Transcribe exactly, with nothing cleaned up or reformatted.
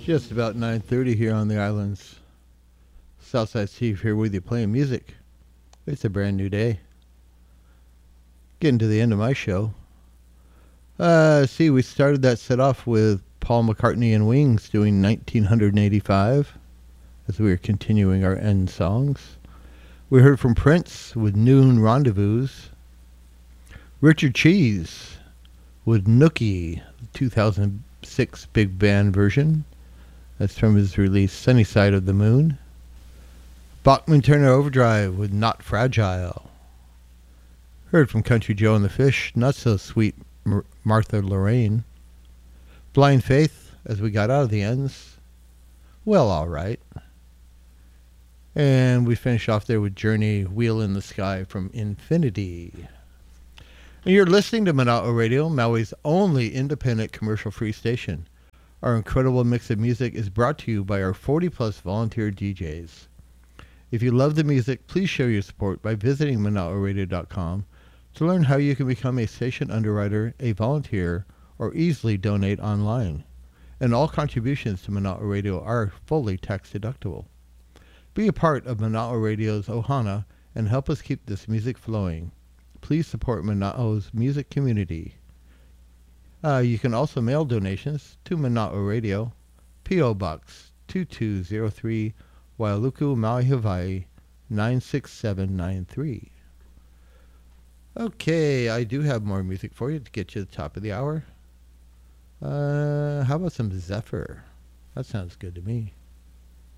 Just about nine thirty here on the islands. Southside Steve here with you playing music. It's a brand new day. Getting to the end of my show. Uh, see, we started that set off with Paul McCartney and Wings doing nineteen eighty-five as we were continuing our end songs. We heard from Prince with Noon Rendezvous. Richard Cheese with Nookie, two thousand six big band version. That's from his release Sunny Side of the Moon. Bachman Turner Overdrive with Not Fragile. Heard from Country Joe and the Fish, Not So Sweet Mar- Martha Lorraine. Blind Faith, as we got out of the ends. Well, all right. And we finish off there with Journey, Wheel in the Sky from Infinity. And you're listening to Mana'o Radio, Maui's only independent commercial-free station. Our incredible mix of music is brought to you by our forty plus volunteer D Js. If you love the music, please show your support by visiting mana'o radio dot com to learn how you can become a station underwriter, a volunteer, or easily donate online. And all contributions to Mana'o Radio are fully tax deductible. Be a part of Mana'o Radio's Ohana and help us keep this music flowing. Please support Mana'o's music community. Uh, you can also mail donations to Mana'o Radio, P O. Box two two zero three, Wailuku, Maui, Hawaii, nine six seven nine three. Okay, I do have more music for you to get you to the top of the hour. Uh, how about some Zephyr? That sounds good to me.